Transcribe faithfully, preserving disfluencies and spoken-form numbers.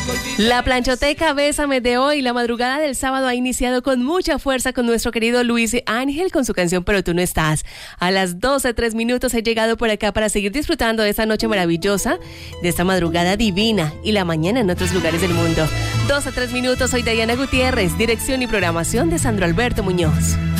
La planchoteca Bésame de hoy, la madrugada del sábado, ha iniciado con mucha fuerza con nuestro querido Luis Ángel con su canción Pero tú no estás. A las doce, tres minutos he llegado por acá para seguir disfrutando de esta noche maravillosa, de esta madrugada divina y la mañana en otros lugares del mundo. doce, tres minutos, soy Diana Gutiérrez, dirección y programación de Sandro Alberto Muñoz.